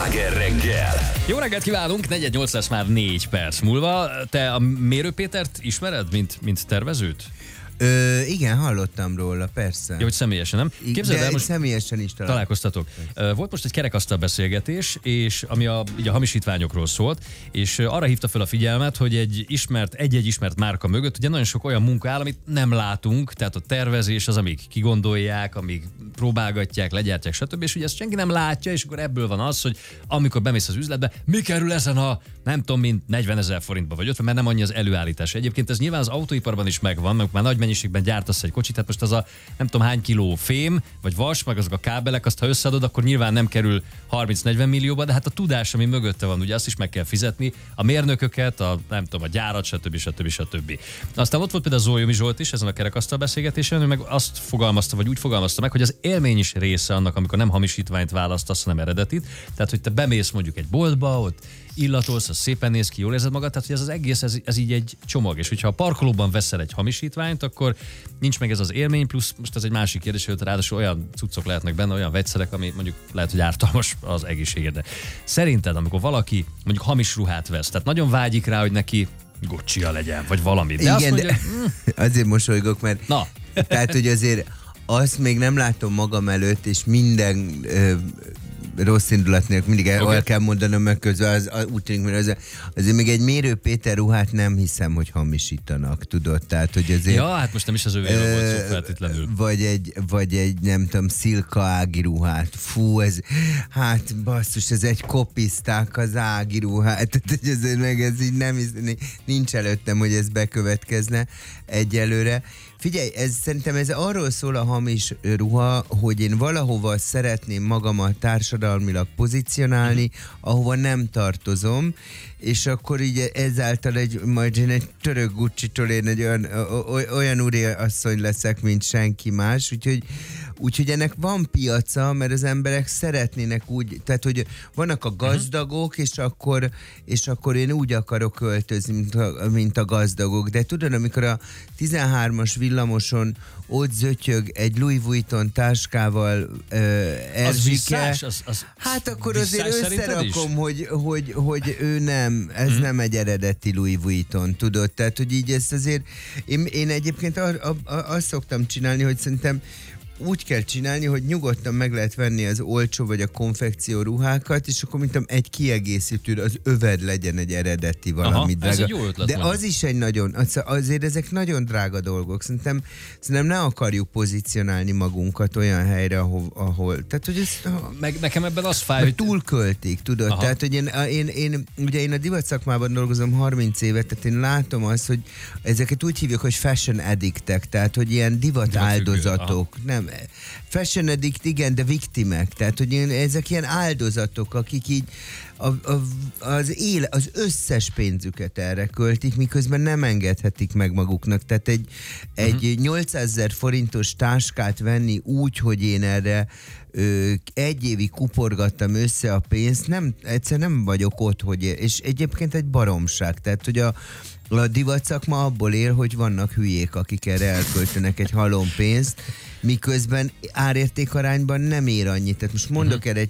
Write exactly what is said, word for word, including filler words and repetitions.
Sláger reggel! Jó reggelt kívánunk, negyven nyolc lesz már négy perc múlva. Te a Mérő Pétert ismered, mint, mint tervezőt? Ö, igen, hallottam róla, persze. Jó, hogy személyesen, nem? Képzeld el, most személyesen is találkoztatok. Volt most egy kerekasztal beszélgetés, és ami a, így a hamisítványokról szólt, és arra hívta fel a figyelmet, hogy egy ismert, egy-egy ismert márka mögött ugye nagyon sok olyan munka áll, amit nem látunk, tehát a tervezés az, amíg kigondolják, amíg próbálgatják, legyártják, stb. És ugye ezt senki nem látja, és akkor ebből van az, hogy amikor bemész az üzletbe, mi kerül ezen a, nem tudom, mint negyvenezer forintba vagy ötven, mert nem annyi az előállítás. Egyébként ez nyilván az autóiparban is megvan, mert már nagy mennyiségben gyártasz egy kocsit, tehát most az a nem tudom hány kiló fém, vagy vas, meg azok a kábelek, azt ha összeadod, akkor nyilván nem kerül harminc-negyven millióba, de hát a tudás, ami mögötte van, ugye azt is meg kell fizetni, a mérnököket, a nem tudom, a gyárat, stb. stb. stb. Aztán ott volt például Zólyomi Zsolt is ezen a kerekasztal beszélgetésen, ő meg azt fogalmazta, vagy úgy fogalmazta meg, hogy az élmény is része annak, amikor nem hamisítványt választasz, hanem eredetit. Tehát, hogy te bemész mondjuk egy boltba, ott illatolsz, az szépen néz ki, jól érzed magad, tehát hogy ez az egész, ez, ez így egy csomag, és hogyha a parkolóban veszel egy hamisítványt, akkor nincs meg ez az élmény, plusz most ez egy másik kérdés, hogy ráadásul olyan cuccok lehetnek benne, olyan vegyszerek, ami mondjuk lehet, hogy ártalmas az egészségedre. Szerinted, amikor valaki mondjuk hamis ruhát vesz, tehát nagyon vágyik rá, hogy neki Gucci-ja legyen, vagy valami. De igen, azt mondja, de azért mosolygok, mert na. tehát, hogy azért azt még nem látom magam előtt, és minden ö, rossz indulat nélkül mindig el, okay. el kell mondanom meg közben, az, az, úgy tűnik, mert az, azért még egy Mérő Péter ruhát nem hiszem, hogy hamisítanak, tudod? Tehát, hogy azért... Ja, hát most nem is az övéről volt szó feltétlenül. Vagy egy, vagy egy, nem tudom, Szilka Ági ruhát. Fú, ez, hát basszus, ez egy kopiszták az Ági ruhát. Tehát ezért meg ez így nem, nincs előttem, hogy ez bekövetkezne egyelőre. Figyelj, ez, szerintem ez arról szól a hamis ruha, hogy én valahova szeretném magamat társadalmilag pozícionálni, ahova nem tartozom, és akkor így ezáltal egy, majd én egy török Gucci-tól én egy olyan, olyan úriasszony leszek, mint senki más, úgyhogy, úgyhogy ennek van piaca, mert az emberek szeretnének úgy, tehát hogy vannak a gazdagok, és akkor, és akkor én úgy akarok költözni, mint a, mint a gazdagok, de tudod, amikor a tizenhármas villamoson ott zötyög egy Louis Vuitton táskával uh, Erzsike, az az, az hát akkor azért összerakom, hogy, hogy, hogy ő nem, ez mm. nem egy eredeti Louis Vuitton, tudod? Tehát, hogy így ezt azért, én, én egyébként a, a, a, azt szoktam csinálni, hogy szerintem úgy kell csinálni, hogy nyugodtan meg lehet venni az olcsó vagy a konfekció ruhákat, és akkor mint egy kiegészítő, az öved legyen egy eredeti valami. Aha, ez egy jó ötlet. De mondani. az is egy nagyon, azért ezek nagyon drága dolgok. Szerintem, szerintem ne akarjuk pozícionálni magunkat olyan helyre, ahol, ahol tehát, hogy ez, meg nekem ebben az fáj, hogy túlköltik, tudod? Aha. Tehát, hogy én, én, én, ugye én a divat szakmában dolgozom harminc évet, tehát én látom azt, hogy ezeket úgy hívjuk, hogy fashion addictek, tehát, hogy ilyen divat áldozatok. Nem, fashion addict, igen, de viktimek. Tehát, hogy ezek ilyen áldozatok, akik így a, a, az, éle, az összes pénzüket erre költik, miközben nem engedhetik meg maguknak. Tehát egy, egy uh-huh. nyolcszázezer forintos táskát venni úgy, hogy én erre ö, egy évig kuporgattam össze a pénzt, nem, egyszer nem vagyok ott, hogy, és egyébként egy baromság. Tehát, hogy a A divat szakma abból él, hogy vannak hülyék, akik erre elköltenek egy halom pénzt, miközben árértékarányban nem ér annyit. Tehát most mondok uh-huh. erre egy